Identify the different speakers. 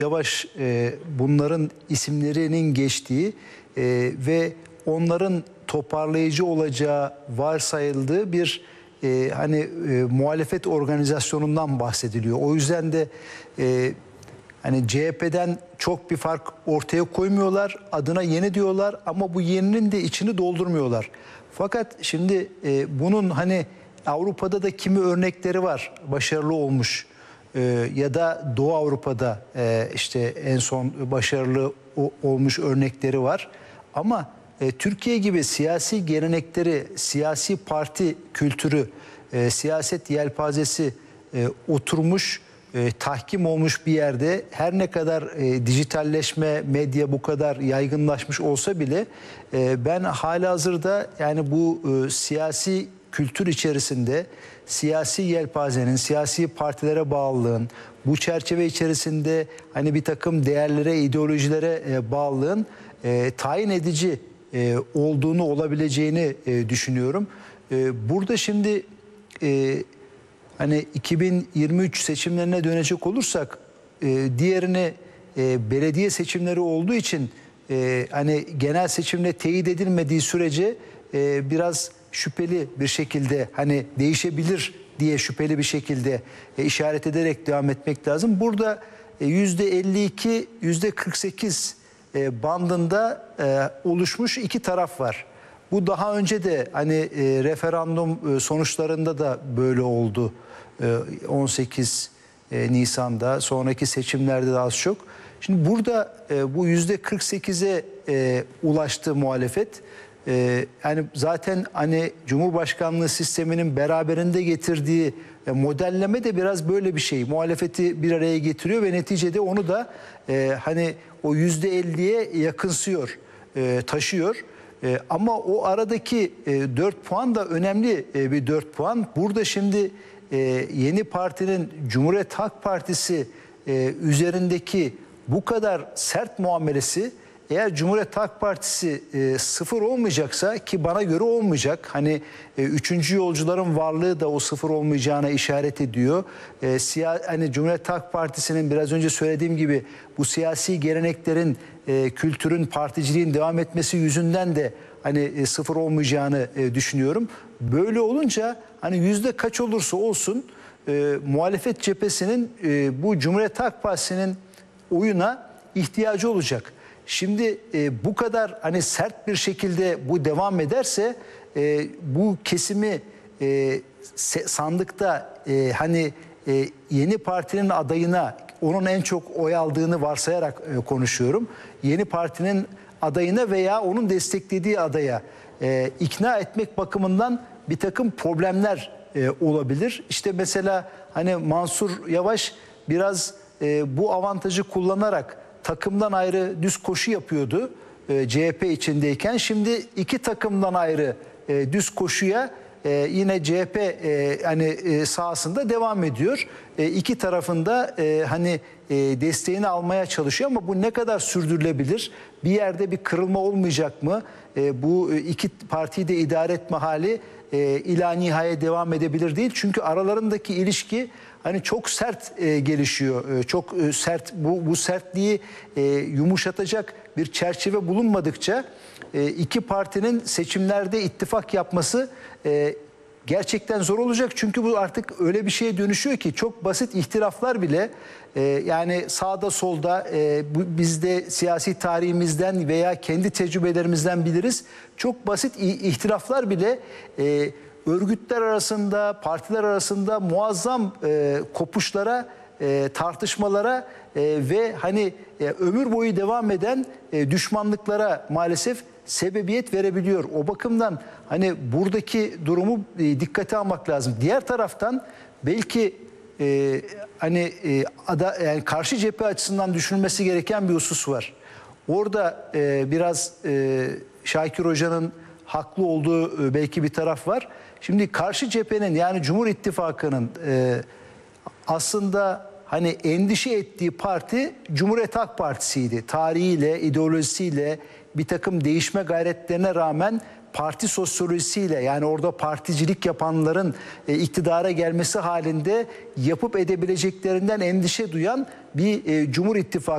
Speaker 1: yavaş bunların isimlerinin geçtiği ve onların toparlayıcı olacağı varsayıldığı bir muhalefet organizasyonundan bahsediliyor. O yüzden de hani CHP'den çok bir fark ortaya koymuyorlar, adına yeni diyorlar ama bu yeninin de içini doldurmuyorlar. Fakat şimdi bunun hani Avrupa'da da kimi örnekleri var, başarılı olmuş. Ya da Doğu Avrupa'da işte en son başarılı olmuş örnekleri var. Ama Türkiye gibi siyasi gelenekleri, siyasi parti kültürü, siyaset yelpazesi oturmuş, tahkim olmuş bir yerde her ne kadar dijitalleşme, medya bu kadar yaygınlaşmış olsa bile ben halihazırda yani bu siyasi kültür içerisinde siyasi yelpazenin, siyasi partilere bağlılığın, bu çerçeve içerisinde hani bir takım değerlere, ideolojilere bağlılığın tayin edici olduğunu, olabileceğini düşünüyorum. Burada şimdi hani 2023 seçimlerine dönecek olursak diğerini belediye seçimleri olduğu için hani genel seçimle teyit edilmediği sürece biraz şüpheli bir şekilde hani değişebilir diye şüpheli bir şekilde işaret ederek devam etmek lazım. Burada %52, %48 bandında oluşmuş iki taraf var. Bu daha önce de hani referandum sonuçlarında da böyle oldu. 18 Nisan'da, sonraki seçimlerde de az çok. Şimdi burada bu %48'e ulaştı muhalefet. Yani zaten hani Cumhurbaşkanlığı sisteminin beraberinde getirdiği modelleme de biraz böyle bir şey. Muhalefeti bir araya getiriyor ve neticede onu da hani o %50'ye yakınsıyor, taşıyor. Ama o aradaki 4 puan da önemli bir 4 puan. Burada şimdi yeni partinin Cumhuriyet Halk Partisi üzerindeki bu kadar sert muamelesi, eğer Cumhuriyet Halk Partisi sıfır olmayacaksa, ki bana göre olmayacak. Hani üçüncü yolcuların varlığı da o sıfır olmayacağına işaret ediyor. Hani Cumhuriyet Halk Partisi'nin biraz önce söylediğim gibi bu siyasi geleneklerin, kültürün, particiliğin devam etmesi yüzünden de hani sıfır olmayacağını düşünüyorum. Böyle olunca hani yüzde kaç olursa olsun muhalefet cephesinin bu Cumhuriyet Halk Partisi'nin oyuna ihtiyacı olacak. Şimdi bu kadar hani sert bir şekilde bu devam ederse bu kesimi sandıkta yeni partinin adayına, onun en çok oy aldığını varsayarak konuşuyorum. Yeni partinin adayına veya onun desteklediği adaya ikna etmek bakımından bir takım problemler olabilir. İşte mesela hani Mansur Yavaş biraz bu avantajı kullanarak takımdan ayrı düz koşu yapıyordu CHP içindeyken. Şimdi iki takımdan ayrı düz koşuya yine CHP sahasında devam ediyor. İki tarafında desteğini almaya çalışıyor ama bu ne kadar sürdürülebilir? Bir yerde bir kırılma olmayacak mı? Bu iki partiyi de idare etme hali ila nihaya devam edebilir değil. Çünkü aralarındaki ilişki hani çok sert gelişiyor. Çok sert, bu sertliği yumuşatacak bir çerçeve bulunmadıkça iki partinin seçimlerde ittifak yapması gerçekten zor olacak. Çünkü bu artık öyle bir şeye dönüşüyor ki çok basit ihtilaflar bile yani sağda solda biz de siyasi tarihimizden veya kendi tecrübelerimizden biliriz. Çok basit ihtilaflar bile örgütler arasında, partiler arasında muazzam kopuşlara, tartışmalara ve ömür boyu devam eden düşmanlıklara maalesef sebebiyet verebiliyor. O bakımdan hani buradaki durumu dikkate almak lazım. Diğer taraftan belki karşı cephe açısından düşünülmesi gereken bir husus var. Orada biraz Şakir Hoca'nın haklı olduğu belki bir taraf var. Şimdi karşı cephenin, yani Cumhur İttifakı'nın aslında hani endişe ettiği parti Cumhuriyet Halk Partisi'ydi. Tarihiyle, ideolojisiyle, bir takım değişme gayretlerine rağmen parti sosyolojisiyle, yani orada particilik yapanların iktidara gelmesi halinde yapıp edebileceklerinden endişe duyan bir Cumhur İttifakı